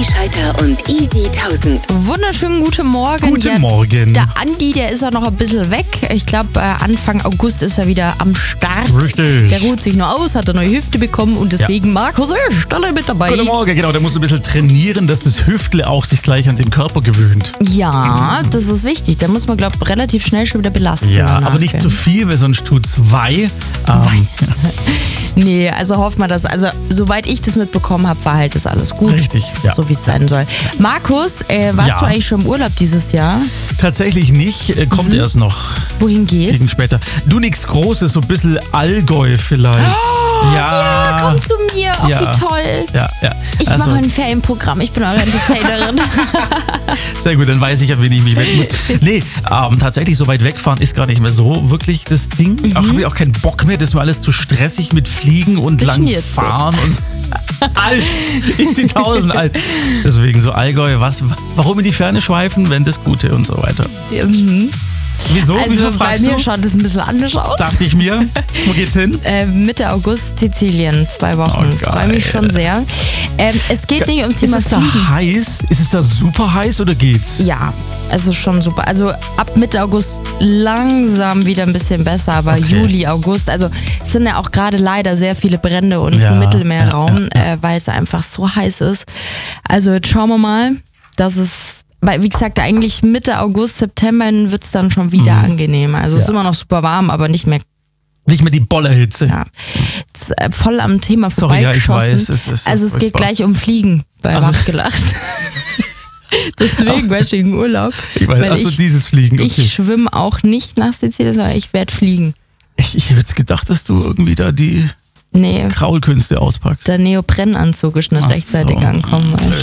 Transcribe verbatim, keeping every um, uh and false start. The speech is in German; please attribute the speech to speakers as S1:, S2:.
S1: Andi Schalter und Easy tausend.
S2: Wunderschönen guten Morgen.
S3: Guten
S2: ja,
S3: Morgen.
S2: Der Andi, der ist ja noch ein bisschen weg. Ich glaube, Anfang August ist er wieder am Start.
S3: Richtig.
S2: Der ruht sich nur aus, hat eine neue Hüfte bekommen und deswegen ja. Markus Oesterle mit dabei.
S3: Guten Morgen, genau. Der muss ein bisschen trainieren, dass das Hüftle auch sich gleich an den Körper gewöhnt.
S2: Ja, das ist wichtig. Da muss man, glaube ich, relativ schnell schon wieder belasten.
S3: Ja,
S2: danach,
S3: aber nicht zu viel, weil sonst tut's weh. Ähm,
S2: Nee, also hoffen wir das. Also, soweit ich das mitbekommen habe, war halt das alles gut.
S3: Richtig, ja.
S2: So wie es sein soll. Markus, äh, warst
S3: Ja.
S2: du eigentlich schon im Urlaub dieses Jahr?
S3: Tatsächlich nicht, äh, kommt
S2: Mhm.
S3: erst noch.
S2: Wohin geht's?
S3: Gegen später. Du, nix Großes, so ein bisschen Allgäu vielleicht.
S2: Oh,
S3: ja.
S2: ja, kommst du mir? Oh,
S3: Ja.
S2: wie toll.
S3: Ja, ja.
S2: Ich
S3: Also,
S2: mache ein Ferienprogramm, ich bin eure Entertainerin.
S3: sehr gut, dann weiß ich, an wen ich mich wenden muss. Nee, ähm, tatsächlich so weit wegfahren ist gar nicht mehr so wirklich das Ding.
S2: Mhm.
S3: Ach, habe ich auch keinen Bock mehr, das ist mir alles zu stressig mit Fliegen und
S2: bist
S3: lang
S2: du jetzt so?
S3: fahren und so. Alt, ich bin tausend alt. Deswegen so Allgäu, was, warum in die Ferne schweifen, wenn das Gute und so weiter.
S2: Mhm.
S3: Wieso? Wieso
S2: Also bei
S3: fragst
S2: mir
S3: du?
S2: schaut es ein bisschen anders aus.
S3: Dachte ich mir. Wo geht's hin?
S2: Äh, Mitte August Sizilien, zwei Wochen.
S3: Oh, geil.
S2: Freue mich schon sehr. Ähm, es geht nicht ums
S3: Ist
S2: Thema
S3: es da
S2: Fliegen.
S3: heiß? Ist es da super heiß oder geht's?
S2: Ja, also schon super. Also ab Mitte August langsam wieder ein bisschen besser, aber
S3: Okay.
S2: Juli, August, also es sind ja auch gerade leider sehr viele Brände und
S3: Ja,
S2: im Mittelmeerraum,
S3: ja, ja,
S2: Äh, weil es einfach so heiß ist. Also jetzt schauen wir mal, dass es, weil wie gesagt, eigentlich Mitte August, September wird es dann schon wieder
S3: Mhm.
S2: angenehmer. Also es ist
S3: Ja.
S2: immer noch super warm, aber nicht mehr.
S3: Nicht mehr die Bollerhitze.
S2: Ja. Jetzt, äh, voll am Thema
S3: Sorry, ja, ich
S2: vorbeigeschossen.
S3: weiß, es ist so
S2: also es geht
S3: furchtbar.
S2: gleich um Fliegen bei
S3: Also-
S2: Wachgelacht. Deswegen, weißt du, wegen Urlaub.
S3: Ich weiß,
S2: Weil
S3: also
S2: ich-
S3: dieses Fliegen, okay.
S2: Ich schwimme auch nicht nach Sizilien, sondern ich werde fliegen.
S3: Ich, ich hätte jetzt gedacht, dass du irgendwie da die
S2: Nee,
S3: Kraulkünste auspackst.
S2: der Neoprennanzug ist nicht
S3: Ach
S2: rechtzeitig
S3: so.
S2: angekommen. Weißt